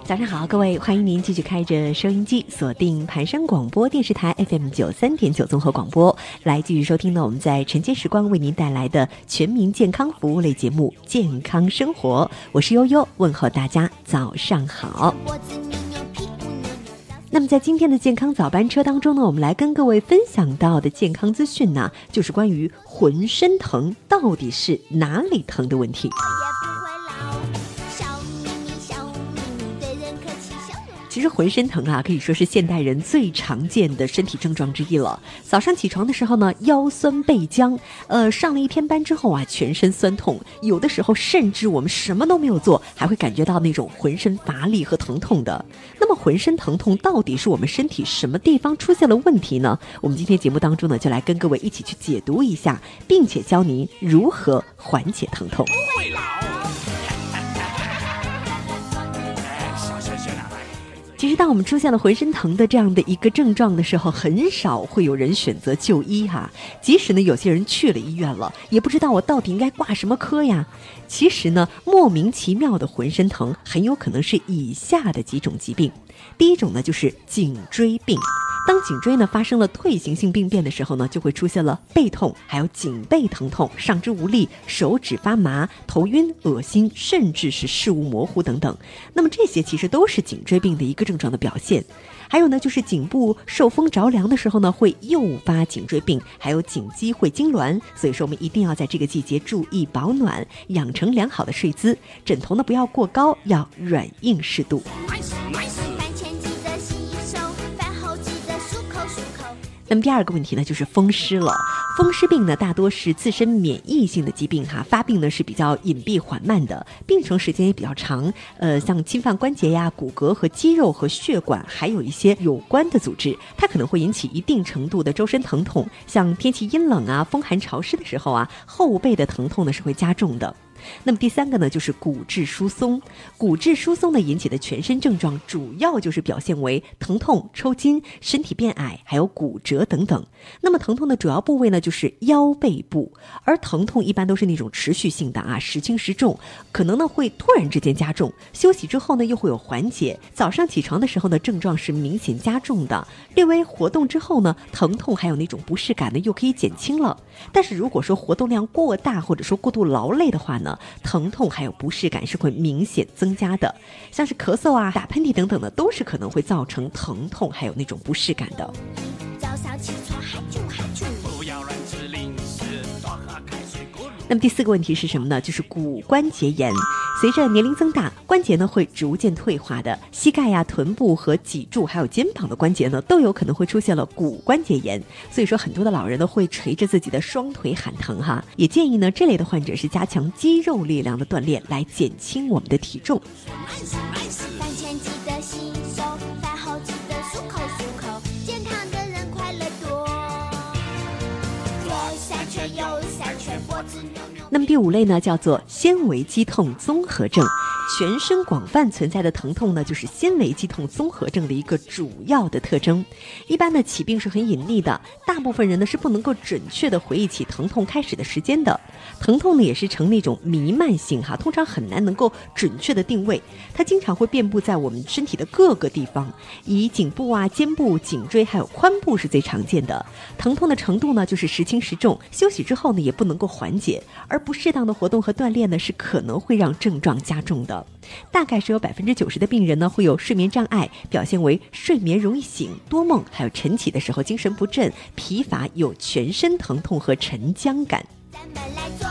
早上好，各位，欢迎您继续开着收音机，锁定盘山广播电视台 FM93.9 综合广播，来继续收听呢我们在晨间时光为您带来的全民健康服务类节目《健康生活》，我是悠悠，问候大家早上好。那么在今天的健康早班车当中呢，我们来跟各位分享到的健康资讯呢，就是关于浑身疼到底是哪里疼的问题。其实浑身疼啊，可以说是现代人最常见的身体症状之一了。早上起床的时候呢，腰酸背僵，上了一天班之后啊，全身酸痛，有的时候甚至我们什么都没有做，还会感觉到那种浑身乏力和疼痛的。那么浑身疼痛到底是我们身体什么地方出现了问题呢？我们今天节目当中呢，就来跟各位一起去解读一下，并且教您如何缓解疼痛。其实当我们出现了浑身疼的这样的一个症状的时候，很少会有人选择就医哈。即使呢有些人去了医院了，也不知道我到底应该挂什么科呀。其实呢莫名其妙的浑身疼很有可能是以下的几种疾病。第一种呢就是颈椎病。当颈椎呢发生了退行性病变的时候呢，就会出现了背痛，还有颈背疼痛、上肢无力、手指发麻、头晕、恶心，甚至是视物模糊等等。那么这些其实都是颈椎病的一个症状的表现。还有呢，就是颈部受风着凉的时候呢，会诱发颈椎病，还有颈肌会痉挛。所以说我们一定要在这个季节注意保暖，养成良好的睡姿，枕头呢不要过高，要软硬适度。那么第二个问题呢，就是风湿了。风湿病呢，大多是自身免疫性的疾病哈，发病呢是比较隐蔽缓慢的，病程时间也比较长。像侵犯关节呀、骨骼和肌肉和血管，还有一些有关的组织，它可能会引起一定程度的周身疼痛。像天气阴冷啊、风寒潮湿的时候啊，后背的疼痛呢是会加重的。那么第三个呢，就是骨质疏松。骨质疏松呢引起的全身症状，主要就是表现为疼痛、抽筋、身体变矮，还有骨折等等。那么疼痛的主要部位呢，就是腰背部，而疼痛一般都是那种持续性的啊，时轻时重，可能呢会突然之间加重，休息之后呢又会有缓解。早上起床的时候呢，症状是明显加重的，略微活动之后呢，疼痛还有那种不适感呢又可以减轻了。但是如果说活动量过大，或者说过度劳累的话呢，疼痛还有不适感是会明显增加的，像是咳嗽啊、打喷嚏等等的，都是可能会造成疼痛还有那种不适感的。早上起床不要乱吃零食，多喝开水。那么第四个问题是什么呢？就是骨关节炎。随着年龄增大，关节呢会逐渐退化的，膝盖呀、臀部和脊柱还有肩膀的关节呢，都有可能会出现了骨关节炎。所以说很多的老人呢会捶着自己的双腿喊疼哈，也建议呢这类的患者是加强肌肉力量的锻炼，来减轻我们的体重。饭前记得洗手，饭后记得漱口，健康的人快乐多。左三圈右三圈，脖子扭扭。那么第五类呢，叫做纤维肌痛综合症。全身广泛存在的疼痛呢，就是纤维肌痛综合症的一个主要的特征。一般呢起病是很隐匿的，大部分人呢是不能够准确的回忆起疼痛开始的时间的。疼痛呢也是呈那种弥漫性哈，通常很难能够准确的定位，它经常会遍布在我们身体的各个地方，以颈部啊、肩部、颈椎还有髋部是最常见的。疼痛的程度呢就是时轻时重，休息之后呢也不能够缓解，而不适当的活动和锻炼呢是可能会让症状加重的。大概是有90%的病人呢会有睡眠障碍，表现为睡眠容易醒、多梦，还有晨起的时候精神不振、疲乏，有全身疼痛和晨僵感。咱们来做